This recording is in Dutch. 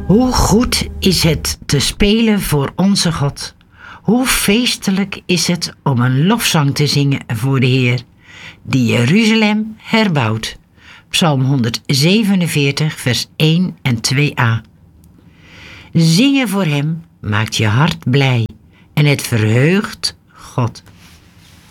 Hoe goed is het te spelen voor onze God. Hoe feestelijk is het om een lofzang te zingen voor de Heer, die Jeruzalem herbouwt. Psalm 147, vers 1 en 2a. Zingen voor hem maakt je hart blij en het verheugt God.